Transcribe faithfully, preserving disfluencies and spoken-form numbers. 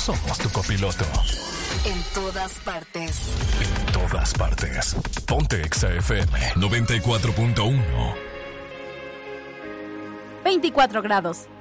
somos tu copiloto. En todas partes. En todas partes. Ponte Exa F M noventa y cuatro punto uno. veinticuatro grados.